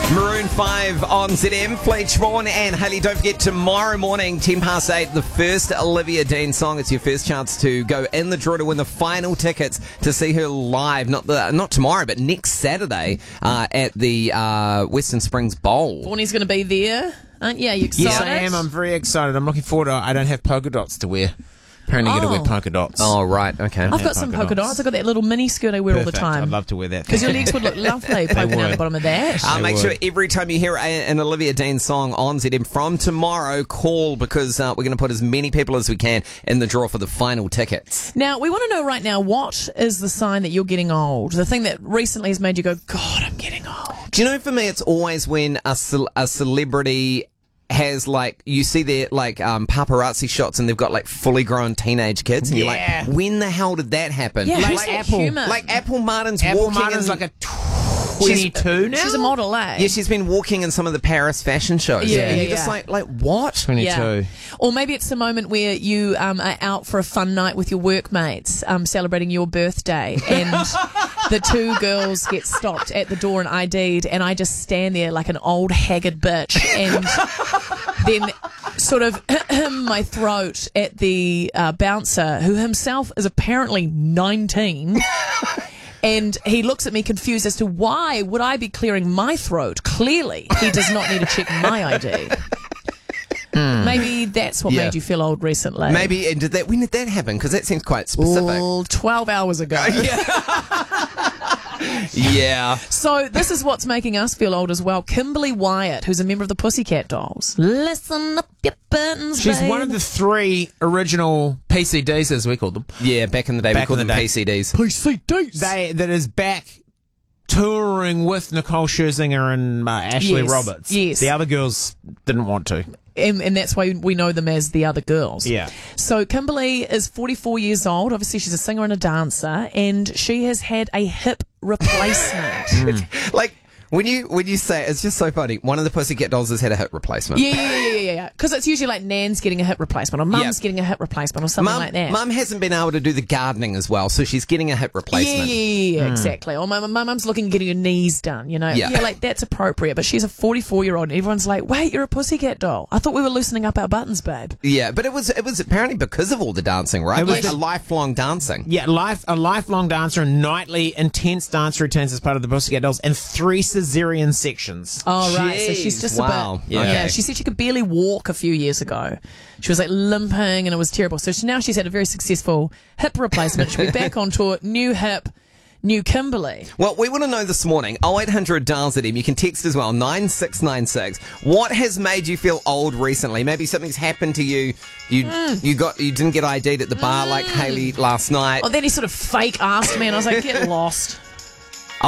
Maroon 5 on ZM. Fleet Siobhan and Hayley. Don't forget, tomorrow morning, 8:10, the first Olivia Dean song. It's your first chance to go in the draw to win the final tickets to see her live. Not tomorrow, but next Saturday at the Western Springs Bowl. Bonnie's going to be there, aren't you? Are you excited? Yes, I am. I'm very excited. I'm looking forward to it. I don't have polka dots to wear. Apparently you got to wear polka dots. Oh, right. Okay. I've got some polka dots. I've got that little mini skirt I wear all the time. I'd love to wear that. Because your legs would look lovely poking out the bottom of that. Make sure every time you hear an Olivia Dean song on ZM from tomorrow, call because we're going to put as many people as we can in the draw for the final tickets. Now, we want to know right now, what is the sign that you're getting old? The thing that recently has made you go, God, I'm getting old. Do you know, for me, it's always when a celebrity has, like, you see their, like, paparazzi shots and they've got, like, fully grown teenage kids. And you're like, when the hell did that happen? Yeah, like, who's that human? Like, Apple Martin's Apple walking Martin's in, like a 22 now? She's a model, eh? Yeah, she's been walking in some of the Paris fashion shows. Yeah, and you're yeah. just like, what? 22. Yeah. Or maybe it's the moment where you are out for a fun night with your workmates, celebrating your birthday, and the two girls get stopped at the door and ID'd, and I just stand there like an old haggard bitch, and then sort of my throat at the bouncer, who himself is apparently 19. And he looks at me confused as to why would I be clearing my throat? Clearly, he does not need to check my ID. Maybe that's what made you feel old recently. Maybe, and when did that happen? Because that seems quite specific. Well, 12 hours ago. Yeah. So this is what's making us feel old as well. Kimberly Wyatt, who's a member of the Pussycat Dolls. Listen up your buttons, She's babe. one of the 3 original PCDs, as we called them. Yeah, back in the day, we called them PCDs. PCDs. That is back touring with Nicole Scherzinger and Ashley Yes, Roberts. yes. The other girls didn't want to. And that's why we know them as the other girls. Yeah. So Kimberly is 44 years old. Obviously, she's a singer and a dancer, and she has had a hip replacement. Like, when you say it, it's just so funny. One of the Pussycat Dolls has had a hip replacement. Yeah. Because it's usually like Nan's getting a hip replacement, or Mum's getting a hip replacement, or something like that. Mum hasn't been able to do the gardening as well, so she's getting a hip replacement. Yeah, exactly. Or my mum's looking at getting her knees done, you know. Yeah. Like, that's appropriate. But she's a 44-year-old, and everyone's like, wait, you're a Pussycat Doll. I thought we were loosening up our buttons, babe. Yeah, but it was apparently because of all the dancing, right? It was Like a lifelong dancing. Yeah, a lifelong dancer and nightly intense dance routines as part of the Pussycat Dolls, and 3 cesarean sections. Oh, right. So she's Jeez, just wow. a bit. Yeah. Yeah. She said she could barely walk a few years ago. She was like limping and it was terrible. So now she's had a very successful hip replacement. She'll be back on tour. New hip, new Kimberly. Well, we want to know this morning, 0800 dials at him. You can text as well, 9696. What has made you feel old recently? Maybe something's happened to you. You didn't get ID'd at the bar like Hayley last night. Oh, then he sort of fake asked me and I was like, get lost.